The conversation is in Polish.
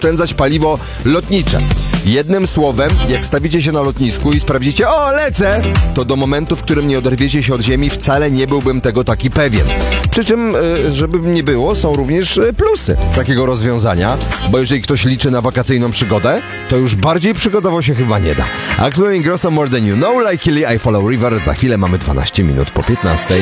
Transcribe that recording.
oszczędzać paliwo lotnicze. Jednym słowem, jak stawicie się na lotnisku i sprawdzicie, o, lecę, to do momentu, w którym nie oderwiecie się od ziemi, wcale nie byłbym tego taki pewien. Przy czym, żeby nie było, są również plusy takiego rozwiązania, bo jeżeli ktoś liczy na wakacyjną przygodę, to już bardziej przygodowo się chyba nie da. Axel Ingrosso, More Than You Know, Like Hilly, I Follow River. Za chwilę mamy 12 minut po 15.